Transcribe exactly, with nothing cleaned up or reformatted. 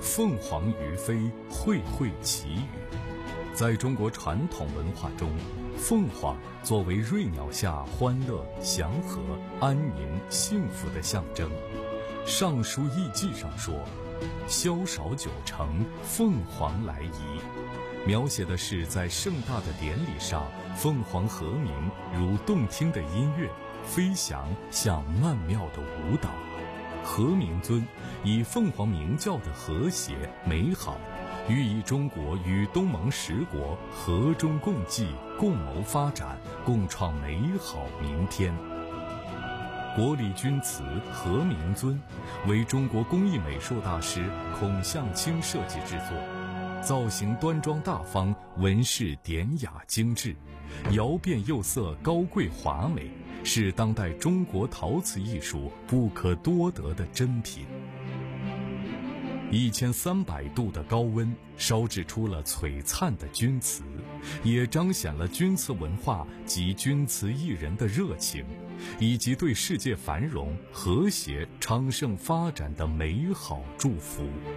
凤凰于飞，卉卉其羽。在中国传统文化中，凤凰作为瑞鸟下欢乐、祥和、安宁、幸福的象征。《尚书艺记》上说：“宵少九成，凤凰来仪。”描写的是在盛大的典礼上，凤凰和鸣如动听的音乐，飞翔像曼妙的舞蹈。和鸣尊以凤凰鸣叫的和谐美好，寓意中国与东盟十国和衷共济，共谋发展，共创美好明天。国礼钧瓷和鸣尊为中国工艺美术大师孔向清设计制作，造型端庄大方，纹饰典雅精致，窑变釉色高贵华美，是当代中国陶瓷艺术不可多得的珍品。一千三百度的高温烧制出了璀璨的钧瓷，也彰显了钧瓷文化及钧瓷艺人的热情，以及对世界繁荣、和谐、昌盛发展的美好祝福。